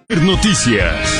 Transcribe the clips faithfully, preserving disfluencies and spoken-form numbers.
Noticias.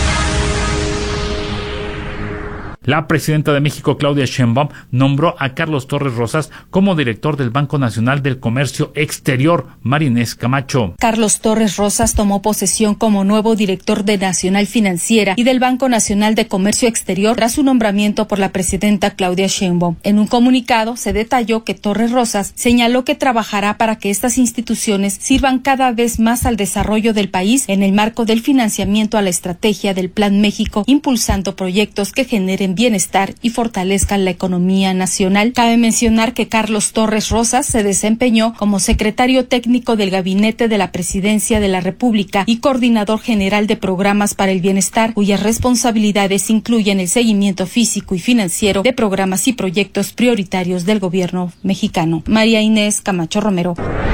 La presidenta de México, Claudia Sheinbaum, nombró a Carlos Torres Rosas como director del Banco Nacional del Comercio Exterior. Marinés Camacho. Carlos Torres Rosas tomó posesión como nuevo director de Nacional Financiera y del Banco Nacional de Comercio Exterior tras su nombramiento por la presidenta Claudia Sheinbaum. En un comunicado se detalló que Torres Rosas señaló que trabajará para que estas instituciones sirvan cada vez más al desarrollo del país en el marco del financiamiento a la estrategia del Plan México, impulsando proyectos que generen bienestar y fortalezcan la economía nacional. Cabe mencionar que Carlos Torres Rosas se desempeñó como secretario técnico del Gabinete de la Presidencia de la República y coordinador general de programas para el bienestar, cuyas responsabilidades incluyen el seguimiento físico y financiero de programas y proyectos prioritarios del gobierno mexicano. María Inés Camacho Romero.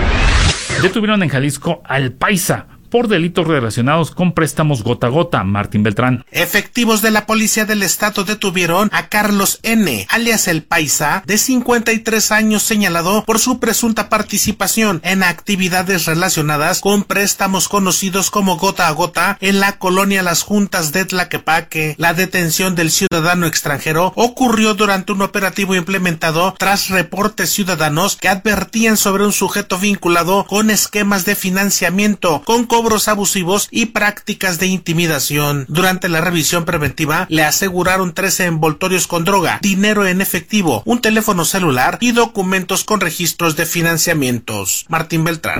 Detuvieron en Jalisco al Paisa por delitos relacionados con préstamos gota a gota. Martín Beltrán. Efectivos de la Policía del Estado detuvieron a Carlos N., alias El Paisa, de cincuenta y tres años, señalado por su presunta participación en actividades relacionadas con préstamos conocidos como gota a gota en la colonia Las Juntas de Tlaquepaque. La detención del ciudadano extranjero ocurrió durante un operativo implementado tras reportes ciudadanos que advertían sobre un sujeto vinculado con esquemas de financiamiento, con cobros abusivos y prácticas de intimidación. Durante la revisión preventiva le aseguraron trece envoltorios con droga, dinero en efectivo, un teléfono celular y documentos con registros de financiamientos. Martín Beltrán.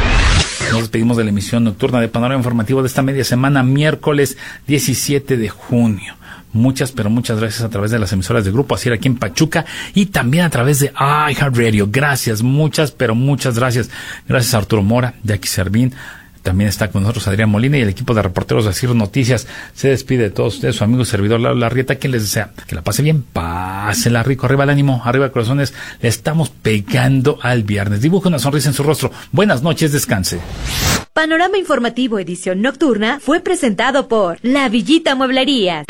Nos despedimos de la emisión nocturna de Panorama Informativo de esta media semana, miércoles diecisiete de junio. Muchas, pero muchas gracias a través de las emisoras de Grupo Asir aquí en Pachuca y también a través de iHeartRadio. Gracias, muchas, pero muchas gracias. Gracias a Arturo Mora, Jackie Servín. También está con nosotros Adrián Molina y el equipo de reporteros de Asir Noticias. Se despide de todos ustedes, su amigo y servidor Lalo Larrieta, que les desea que la pase bien, pásela rico, arriba el ánimo, arriba el corazones. Le estamos pegando al viernes. Dibuje una sonrisa en su rostro. Buenas noches, descanse. Panorama Informativo edición nocturna fue presentado por La Villita Mueblerías.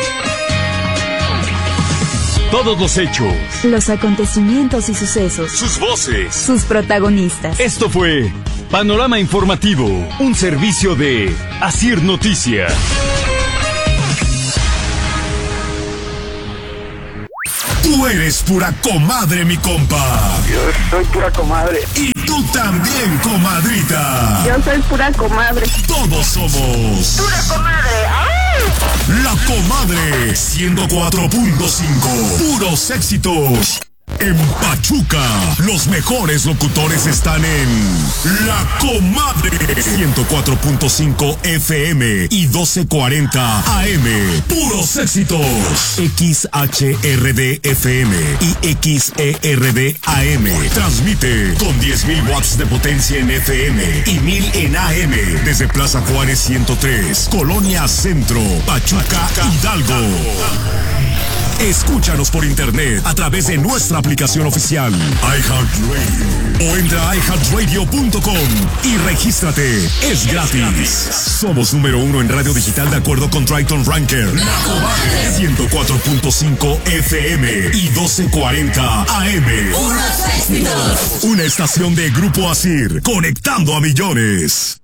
Todos los hechos, los acontecimientos y sucesos, sus voces, sus protagonistas. Esto fue Panorama Informativo, un servicio de Asir Noticias. Tú eres pura comadre, mi compa. Yo soy pura comadre. Y tú también, comadrita. Yo soy pura comadre. Todos somos pura comadre. ¡Ay! La Comadre ciento cuatro punto cinco. Puros éxitos. En Pachuca, los mejores locutores están en La Comadre ciento cuatro punto cinco F M y doce cuarenta A M. Puros éxitos. X H R D F M y X E R D A M. Transmite con diez mil watts de potencia en F M y mil en A M desde Plaza Juárez ciento tres, Colonia Centro, Pachuca, Hidalgo. Escúchanos por internet a través de nuestra aplicación oficial iHeartRadio o entra a i heart radio punto com y regístrate. Es gratis. Somos número uno en radio digital de acuerdo con Triton Ranker. La Comadre ciento cuatro punto cinco F M y doce cuarenta A M. Una estación de Grupo Asir, conectando a millones.